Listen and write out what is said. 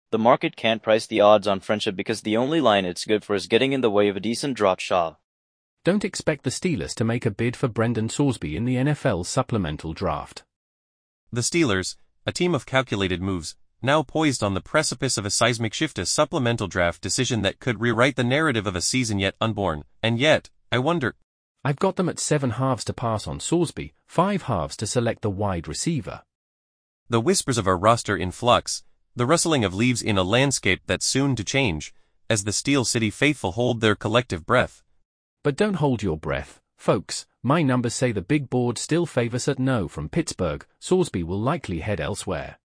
The market can't price the odds on friendship because the only line it's good for is getting in the way of a decent draft shot. Don't expect the Steelers to make a bid for Brendan Sorsby in the NFL supplemental draft. The Steelers, a team of calculated moves, now poised on the precipice of a seismic shift, a supplemental draft decision that could rewrite the narrative of a season yet unborn. And yet, I wonder. I've got them at 7 halves to pass on Sorsby, 5 halves to select the wide receiver. The whispers of a roster in flux, the rustling of leaves in a landscape that's soon to change, as the Steel City faithful hold their collective breath. But don't hold your breath, folks. My numbers say the big board still favors at no from Pittsburgh. Sorsby will likely head elsewhere.